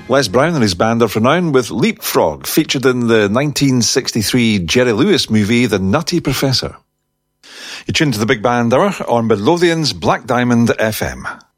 Les Brown and his band of renown with Leapfrog, featured in the 1963 Jerry Lewis movie The Nutty Professor. You're tuned to the Big Band Hour on Midlothian's Black Diamond FM.